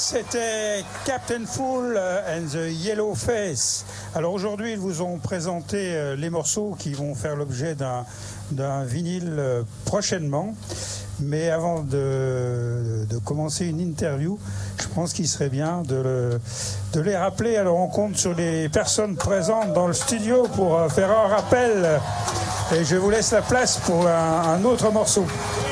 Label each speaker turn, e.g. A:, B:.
A: C'était Captain Fool and the Yellow Face. Alors aujourd'hui, ils vous ont présenté les morceaux qui vont faire l'objet d'un vinyle prochainement. Mais avant de commencer une interview, je pense qu'il serait bien de les rappeler. Alors on compte sur les personnes présentes dans le studio pour faire un rappel. Et je vous laisse la place pour un autre morceau.